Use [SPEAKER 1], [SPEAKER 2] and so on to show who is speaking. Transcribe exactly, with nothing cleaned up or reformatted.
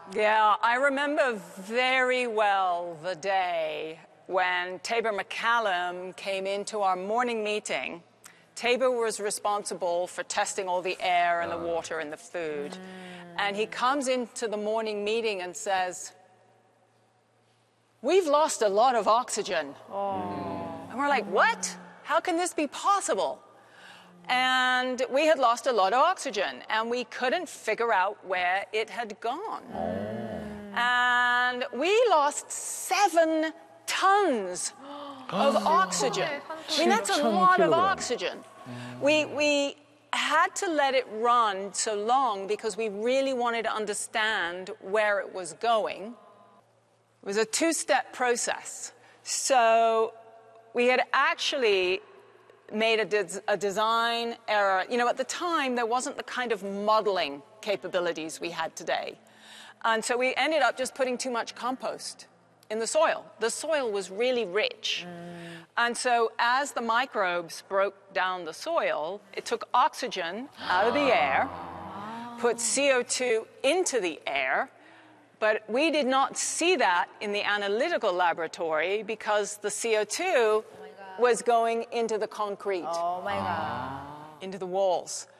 [SPEAKER 1] Yeah, I remember very well the day when Taber MacCallum came into our morning meeting. Taber was responsible for testing all the air and the water and the food. Mm. And he comes into the morning meeting and says, "We've lost a lot of oxygen." Oh. And we're like, "What? How can this be possible?" And we had lost a lot of oxygen, and we couldn't figure out where it had gone. Oh. And we lost seven tons of oxygen. I mean, that's a lot of oxygen. We, we had to let it run so long because we really wanted to understand where it was going. It was a two-step process. So we had actually made a, des a design error. You know, at the time, there wasn't the kind of modeling capabilities we had today. And so we ended up just putting too much compost in the soil. The soil was really rich. Mm. And so as the microbes broke down the soil, it took oxygen out of the air, put C O two into the air, but we did not see that in the analytical laboratory because the C O two was going into the concrete.
[SPEAKER 2] Oh my God.
[SPEAKER 1] Into the walls.